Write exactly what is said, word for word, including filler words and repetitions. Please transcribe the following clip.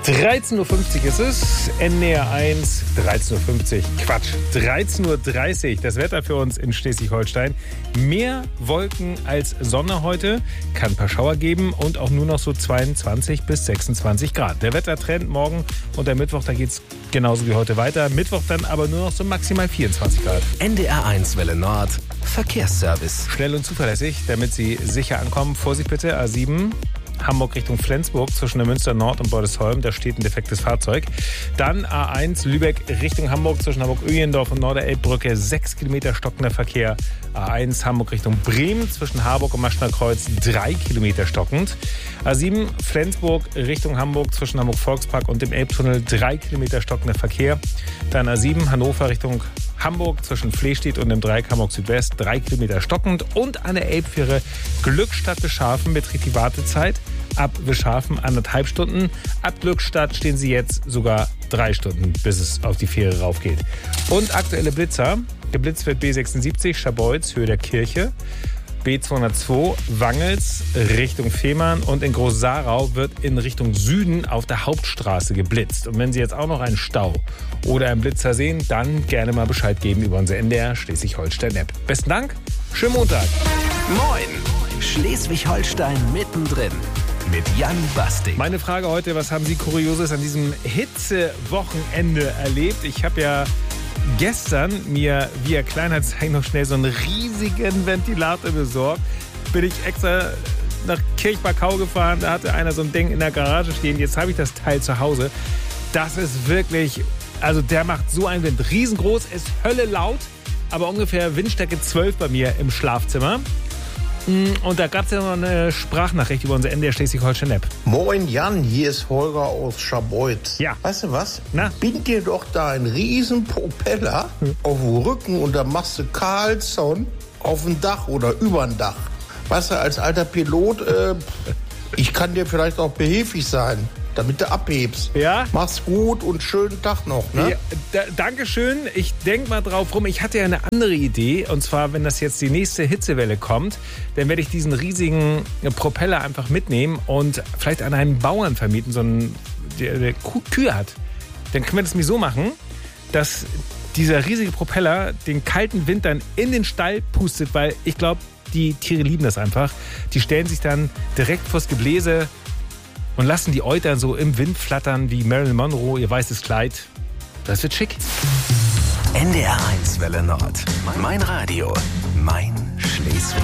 dreizehn Uhr fünfzig ist es, N D R eins, dreizehn Uhr fünfzig, Quatsch, dreizehn Uhr dreißig, das Wetter für uns in Schleswig-Holstein. Mehr Wolken als Sonne heute, kann ein paar Schauer geben und auch nur noch so zweiundzwanzig bis sechsundzwanzig Grad. Der Wettertrend morgen und der Mittwoch, da geht's genauso wie heute weiter. Mittwoch dann aber nur noch so maximal vierundzwanzig Grad. N D R eins Welle Nord, Verkehrsservice. Schnell und zuverlässig, damit Sie sicher ankommen. Vorsicht bitte, A sieben. Hamburg Richtung Flensburg zwischen der Münster Nord und Bordesholm, da steht ein defektes Fahrzeug. Dann A eins Lübeck Richtung Hamburg zwischen Hamburg-Öhlendorf und Norderelbbrücke, sechs Kilometer stockender Verkehr. A eins Hamburg Richtung Bremen zwischen Harburg und Maschner Kreuz, drei Kilometer stockend. A sieben Flensburg Richtung Hamburg zwischen Hamburg-Volkspark und dem Elbtunnel, drei Kilometer stockender Verkehr. Dann A sieben Hannover Richtung Hamburg zwischen Flehstedt und dem Dreieck Hamburg Südwest, drei Kilometer stockend. Und an der Elbfähre Glückstadt-Bescharfen beträgt die Wartezeit ab Bescharfen anderthalb Stunden. Ab Glückstadt stehen Sie jetzt sogar drei Stunden, bis es auf die Fähre raufgeht. Und aktuelle Blitzer. Geblitzt wird B sechsundsiebzig, Scharbeutz, Höhe der Kirche. B zweihundertzwei, Wangels, Richtung Fehmarn. Und in Groß-Sarau wird in Richtung Süden auf der Hauptstraße geblitzt. Und wenn Sie jetzt auch noch einen Stau oder einen Blitzer sehen, dann gerne mal Bescheid geben über unsere N D R Schleswig-Holstein-App. Besten Dank, schönen Montag. Moin, Schleswig-Holstein mittendrin mit Jan Basting. Meine Frage heute, was haben Sie Kurioses an diesem Hitzewochenende erlebt? Ich habe ja gestern mir via Kleinanzeigen noch schnell so einen riesigen Ventilator besorgt. Bin ich extra nach Kirchbarkau gefahren, da hatte einer so ein Ding in der Garage stehen. Jetzt habe ich das Teil zu Hause. Das ist wirklich, also der macht so einen Wind. Riesengroß, ist Hölle laut, aber ungefähr Windstärke zwölf bei mir im Schlafzimmer. Und da gab es ja noch eine Sprachnachricht über unsere N D R Schleswig-Holstein-App. Moin Jan, hier ist Holger aus Scharbeutz. Ja. Weißt du was? Na? Bind dir doch da einen riesen Propeller hm. auf den Rücken und dann machst du Carlsson auf dem Dach oder über dem Dach. Weißt du, als alter Pilot, äh, ich kann dir vielleicht auch behilflich sein, damit du abhebst. Ja. Mach's gut und schönen Tag noch, ne? Ja, da, Dankeschön. Ich denk mal drauf rum. Ich hatte ja eine andere Idee. Und zwar, wenn das jetzt die nächste Hitzewelle kommt, dann werde ich diesen riesigen Propeller einfach mitnehmen und vielleicht an einen Bauern vermieten, so einen, der, der Kühe hat. Dann können wir das mir so machen, dass dieser riesige Propeller den kalten Wind dann in den Stall pustet, weil ich glaube, die Tiere lieben das einfach. Die stellen sich dann direkt vors Gebläse und lassen die Eutern so im Wind flattern wie Marilyn Monroe, ihr weißes Kleid. Das wird schick. N D R eins Welle Nord. Mein Radio. Mein Schleswig.